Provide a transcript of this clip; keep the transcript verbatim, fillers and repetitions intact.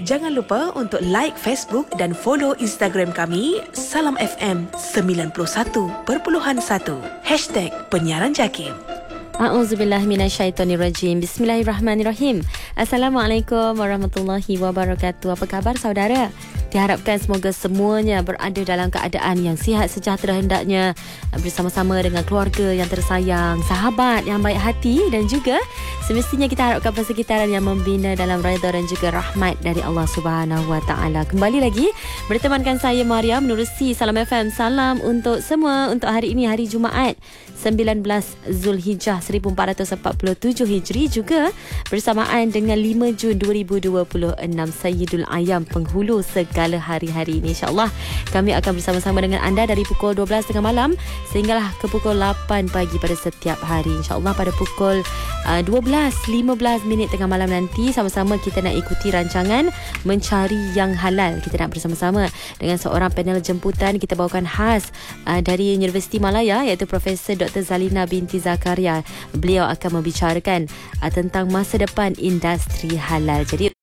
Jangan lupa untuk like Facebook dan follow Instagram kami Salam F M sembilan puluh satu perpuluhan satu. Hashtag Penyiaran Jakim. A'udzubillah minasyaitonirrajim. Bismillahirrahmanirrahim. Assalamualaikum warahmatullahi wabarakatuh. Apa khabar saudara? Diharapkan semoga semuanya berada dalam keadaan yang sihat sejahtera hendaknya, bersama-sama dengan keluarga yang tersayang, sahabat yang baik hati, dan juga semestinya kita harapkan persekitaran yang membina dalam redha dan juga rahmat dari Allah Subhanahu Wa Taala. Kembali lagi bertemankan saya Maria menerusi Salam F M. Salam untuk semua untuk hari ini, hari Jumaat sembilan belas Zulhijjah seribu empat ratus empat puluh tujuh Hijri, juga bersamaan dengan lima Jun dua ribu dua puluh enam, Sayyidul Ayam, penghulu segala hari-hari ini. InsyaAllah kami akan bersama-sama dengan anda dari pukul dua belas tiga puluh malam sehinggalah ke pukul lapan pagi pada setiap hari. InsyaAllah pada pukul uh, dua belas lima belas minit tengah malam nanti, sama-sama kita nak ikuti rancangan Mencari Yang Halal. Kita nak bersama-sama dengan seorang panel jemputan kita bawakan khas uh, dari Universiti Malaya, iaitu Profesor Doktor Zalina binti Zakaria. Beliau akan membicarakan uh, tentang masa depan industri halal. Jadi